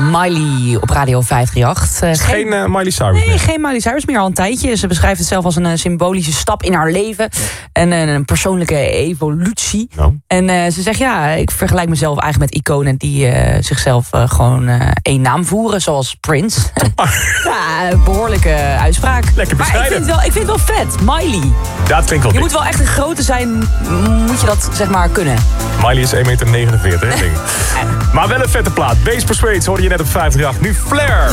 Miley op Radio 538. Geen Miley Cyrus Nee, meer. geen Miley Cyrus meer al een tijdje. Ze beschrijft het zelf als een symbolische stap in haar leven. En een persoonlijke evolutie. Nou. En ze zegt, ik vergelijk mezelf eigenlijk met iconen die zichzelf gewoon één naam voeren. Zoals Prince. Ja, behoorlijke uitspraak. Lekker maar bescheiden. ik vind het wel vet. Miley. Dat klinkt wel Je dik. moet wel echt een grote zijn, moet je dat zeg maar kunnen. Miley is 1,49 meter, hè, denk ik. Maar wel een vette plaat. Base Persuades hoorde je net op 538. Nu Flair.